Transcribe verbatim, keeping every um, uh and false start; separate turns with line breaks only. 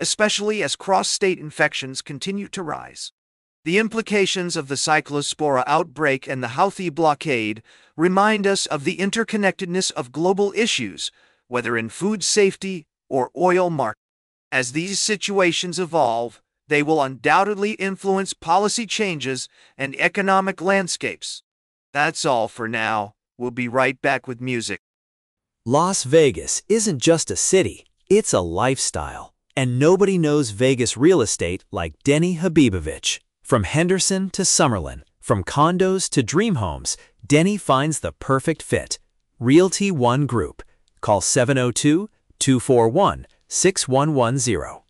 especially as cross-state infections continue to rise. The implications of the Cyclospora outbreak and the Houthi blockade remind us of the interconnectedness of global issues, whether in food safety or oil markets. As these situations evolve, they will undoubtedly influence policy changes and economic landscapes. That's all for now. We'll be right back with music.
Las Vegas isn't just a city, it's a lifestyle. And nobody knows Vegas real estate like Denny Habibovich. From Henderson to Summerlin, from condos to dream homes, Denny finds the perfect fit. Realty One Group. Call seven oh two, two four one, six one one zero.